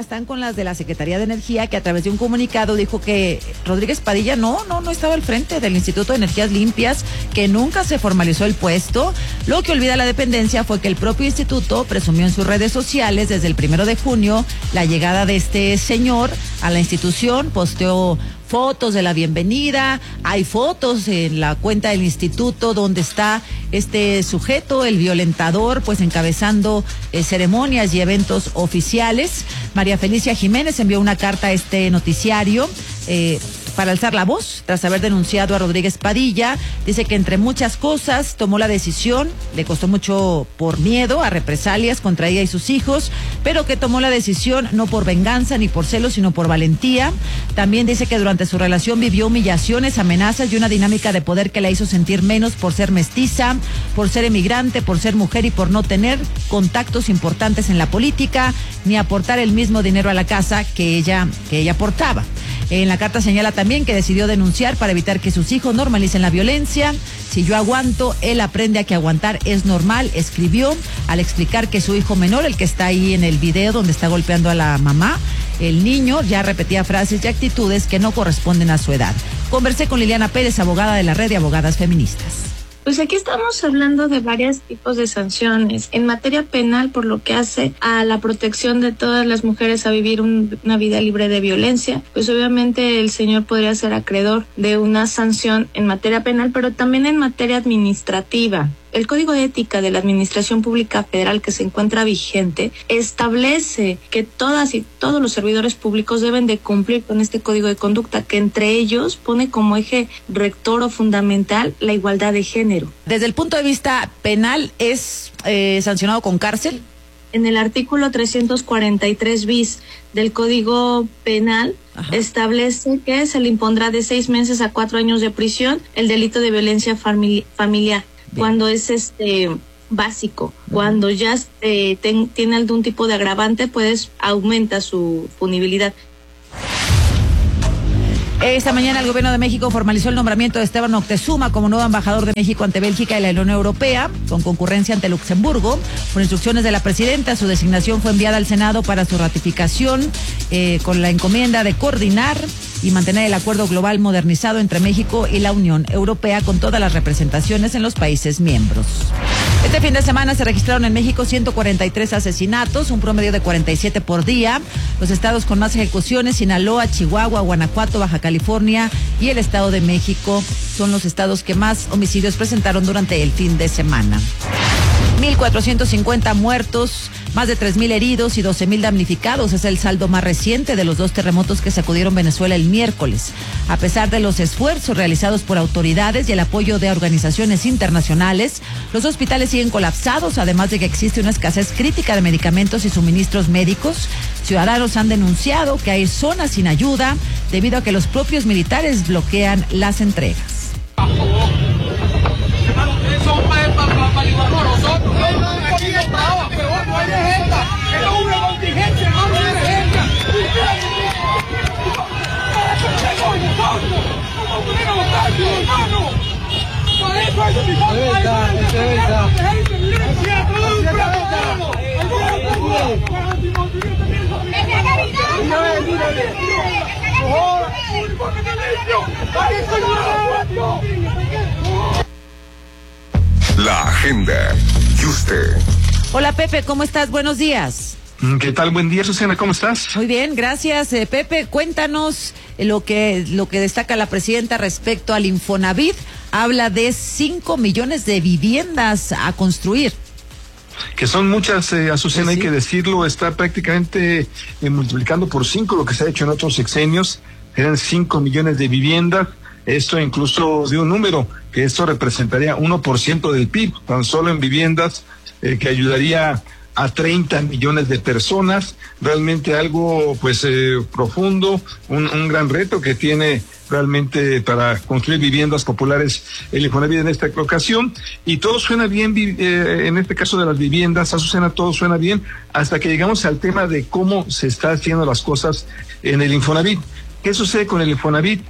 están con las de la Secretaría de Energía, que a través de un comunicado dijo que Rodríguez Padilla no estaba al frente del Instituto de Energías Limpias, que nunca se formalizó el puesto. Lo que olvida la dependencia fue que el propio instituto presumió en sus redes sociales desde el 1 de junio la llegada de este señor a la institución, posteó fotos de la bienvenida, hay fotos en la cuenta del instituto donde está este sujeto, el violentador, pues encabezando ceremonias y eventos oficiales. María Felicia Jiménez envió una carta a este noticiario para alzar la voz tras haber denunciado a Rodríguez Padilla. Dice que entre muchas cosas tomó la decisión, le costó mucho por miedo a represalias contra ella y sus hijos, pero que tomó la decisión no por venganza ni por celos, sino por valentía. También dice que durante su relación vivió humillaciones, amenazas y una dinámica de poder que la hizo sentir menos por ser mestiza, por ser emigrante, por ser mujer y por no tener contactos importantes en la política, ni aportar el mismo dinero a la casa que ella aportaba. En la carta señala también que decidió denunciar para evitar que sus hijos normalicen la violencia. Si yo aguanto, él aprende a que aguantar es normal, escribió al explicar que su hijo menor, el que está ahí en el video donde está golpeando a la mamá, el niño ya repetía frases y actitudes que no corresponden a su edad. Conversé con Liliana Pérez, abogada de la Red de Abogadas Feministas. Pues aquí estamos hablando de varios tipos de sanciones. En materia penal, por lo que hace a la protección de todas las mujeres a vivir una vida libre de violencia, pues obviamente el señor podría ser acreedor de una sanción en materia penal, pero también en materia administrativa. El Código de Ética de la Administración Pública Federal, que se encuentra vigente, establece que todas y todos los servidores públicos deben de cumplir con este código de conducta, que entre ellos pone como eje rector o fundamental la igualdad de género. Desde el punto de vista penal, ¿es sancionado con cárcel? En el artículo 343 bis del Código Penal, ajá, establece que se le impondrá de 6 meses a 4 años de prisión el delito de violencia familiar. Bien. Cuando es básico, cuando ya tiene algún tipo de agravante, pues aumenta su punibilidad. Esta mañana el gobierno de México formalizó el nombramiento de Esteban Moctezuma como nuevo embajador de México ante Bélgica y la Unión Europea, con concurrencia ante Luxemburgo. Por instrucciones de la presidenta, su designación fue enviada al Senado para su ratificación, con la encomienda de coordinar y mantener el acuerdo global modernizado entre México y la Unión Europea con todas las representaciones en los países miembros. Este fin de semana se registraron en México 143 asesinatos, un promedio de 47 por día. Los estados con más ejecuciones, Sinaloa, Chihuahua, Guanajuato, Baja California y el Estado de México, son los estados que más homicidios presentaron durante el fin de semana. 1,450 muertos, más de 3,000 heridos y 12,000 damnificados. Es el saldo más reciente de los 2 terremotos que sacudieron Venezuela el miércoles. A pesar de los esfuerzos realizados por autoridades y el apoyo de organizaciones internacionales, los hospitales siguen colapsados, además de que existe una escasez crítica de medicamentos y suministros médicos. Ciudadanos han denunciado que hay zonas sin ayuda debido a que los propios militares bloquean las entregas. La agenda. ¿Y usted? Hola Pepe, ¿cómo estás? Buenos días. ¿Qué tal? Buen día, Susana, ¿cómo estás? Muy bien, gracias. Pepe, cuéntanos lo que destaca la presidenta respecto al Infonavit. Habla de 5 millones de viviendas a construir. Que son muchas, Azucena, sí. Hay que decirlo, está prácticamente multiplicando por 5 lo que se ha hecho en otros sexenios. Eran 5 millones de viviendas. Esto incluso de un número, que esto representaría 1% del PIB, tan solo en viviendas, que ayudaría a 30 millones de personas. Realmente algo pues profundo, un gran reto que tiene realmente para construir viviendas populares el Infonavit en esta ocasión. Y todo suena bien, en este caso de las viviendas, Azucena, todo suena bien, hasta que llegamos al tema de cómo se está haciendo las cosas en el Infonavit. ¿Qué sucede con el Infonavit?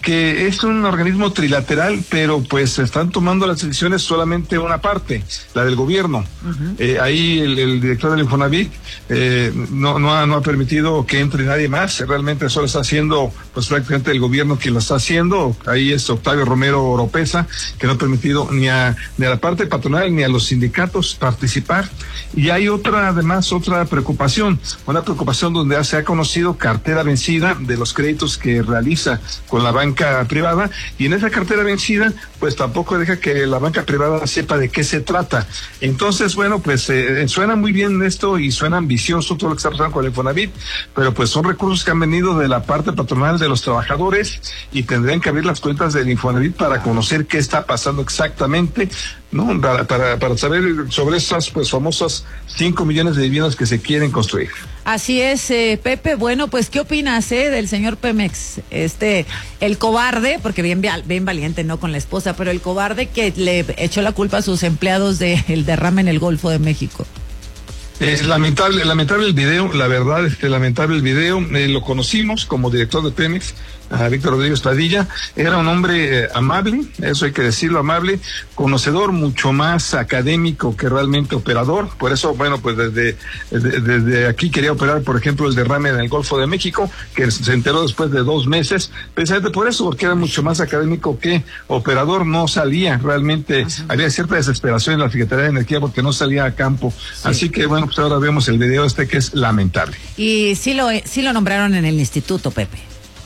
que es un organismo trilateral, pero pues están tomando las decisiones solamente una parte, la del gobierno. Ahí el director del Infonavit no ha permitido que entre nadie más, realmente solo está haciendo pues prácticamente el gobierno quien lo está haciendo. Ahí es Octavio Romero Oropesa, que no ha permitido ni a la parte patronal ni a los sindicatos participar. Y hay otra preocupación, una preocupación donde se ha conocido cartera vencida de los créditos que realiza con la banca privada, y en esa cartera vencida pues tampoco deja que la banca privada sepa de qué se trata. Entonces, bueno, pues suena muy bien esto y suena ambicioso todo lo que está pasando con el Infonavit, pero pues son recursos que han venido de la parte patronal de los trabajadores y tendrían que abrir las cuentas del Infonavit para conocer qué está pasando exactamente, ¿no? Para saber sobre esas pues famosas 5 millones de viviendas que se quieren construir. Así es, Pepe. Bueno, pues, ¿qué opinas del señor Pemex? El cobarde, porque bien valiente, ¿no? Con la esposa, pero el cobarde que le echó la culpa a sus empleados del derrame en el Golfo de México. Es lamentable el video, la verdad, lamentable el video. Lo conocimos como director de Pemex, a Víctor Rodríguez Padilla. Era un hombre amable, eso hay que decirlo, amable, conocedor, mucho más académico que realmente operador. Por eso, bueno, pues desde aquí quería operar, por ejemplo, el derrame en el Golfo de México, que se enteró después de 2 meses, precisamente por eso, porque era mucho más académico que operador. No salía realmente, había cierta desesperación en la Secretaría de Energía porque no salía a campo. Sí. Así que, bueno, pues ahora vemos el video que es lamentable. Y sí lo nombraron en el instituto, Pepe.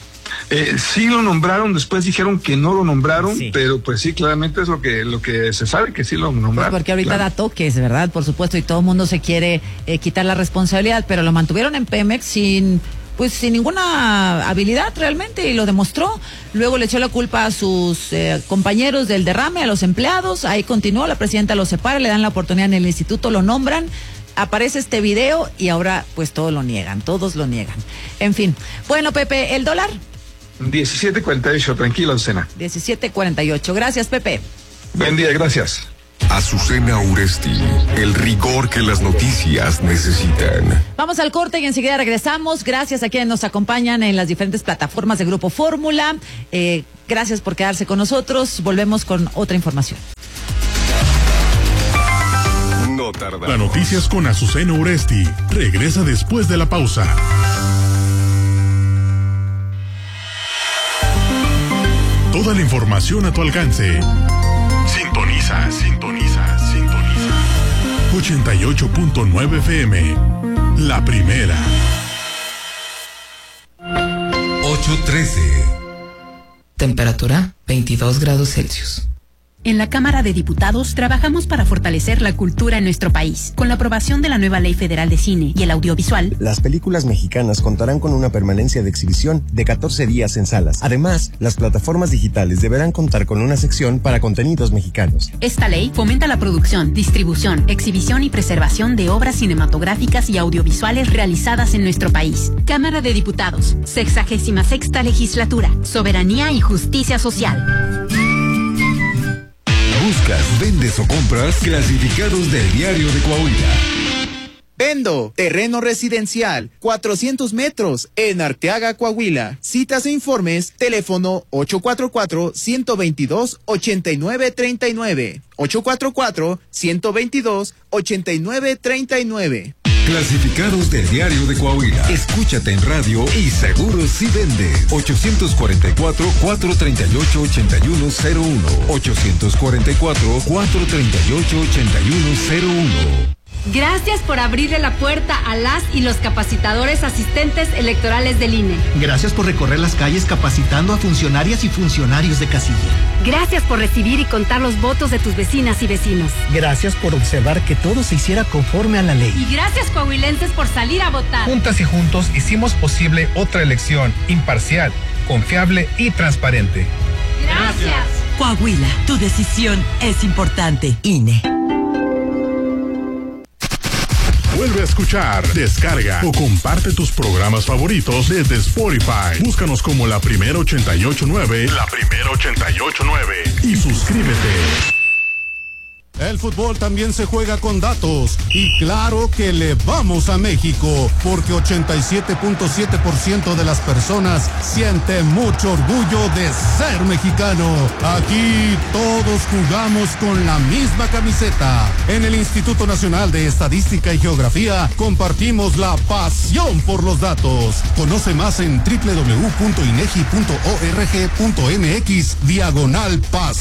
Sí lo nombraron, después dijeron que no lo nombraron, sí. Pero pues sí, claramente es lo que se sabe, que sí lo nombraron. Pues porque ahorita da toques, ¿verdad? Por supuesto, y todo el mundo se quiere quitar la responsabilidad, pero lo mantuvieron en Pemex sin ninguna habilidad realmente, y lo demostró. Luego le echó la culpa a sus compañeros del derrame, a los empleados. Ahí continuó, la presidenta lo separa, le dan la oportunidad en el instituto, lo nombran. Aparece este video y ahora pues todos lo niegan. En fin. Bueno, Pepe, ¿el dólar? 17.48, tranquilo, Azucena. 17.48. Gracias, Pepe. Buen día, gracias. Azucena Uresti, el rigor que las noticias necesitan. Vamos al corte y enseguida regresamos. Gracias a quienes nos acompañan en las diferentes plataformas de Grupo Fórmula. Gracias por quedarse con nosotros. Volvemos con otra información. No tarda. La noticias con Azucena Uresti regresa después de la pausa. Toda la información a tu alcance. Sintoniza. 88.9 FM. La primera. 8:13. Temperatura 22 grados Celsius. En la Cámara de Diputados trabajamos para fortalecer la cultura en nuestro país. Con la aprobación de la nueva Ley Federal de Cine y el Audiovisual, las películas mexicanas contarán con una permanencia de exhibición de 14 días en salas. Además, las plataformas digitales deberán contar con una sección para contenidos mexicanos. Esta ley fomenta la producción, distribución, exhibición y preservación de obras cinematográficas y audiovisuales realizadas en nuestro país. Cámara de Diputados, 66ª Legislatura, Soberanía y Justicia Social. Buscas, vendes o compras clasificados del Diario de Coahuila. Vendo terreno residencial, 400 metros en Arteaga, Coahuila. Citas e informes, teléfono 844-122-8939. 844-122-8939. Clasificados del Diario de Coahuila. Escúchate en radio y seguro si vende. 844-438-8101. 844-438-8101. Gracias por abrirle la puerta a las y los capacitadores asistentes electorales del INE. Gracias por recorrer las calles capacitando a funcionarias y funcionarios de casilla. Gracias por recibir y contar los votos de tus vecinas y vecinos. Gracias por observar que todo se hiciera conforme a la ley. Y gracias, coahuilenses, por salir a votar. Juntas y juntos hicimos posible otra elección imparcial, confiable y transparente. Gracias. Coahuila, tu decisión es importante. INE. Vuelve a escuchar, descarga o comparte tus programas favoritos desde Spotify. Búscanos como La Primera 88.9. La Primera 88.9. Y suscríbete. El fútbol también se juega con datos y claro que le vamos a México porque 87.7% de las personas siente mucho orgullo de ser mexicano. Aquí todos jugamos con la misma camiseta. En el Instituto Nacional de Estadística y Geografía compartimos la pasión por los datos. Conoce más en www.inegi.org.mx/paz.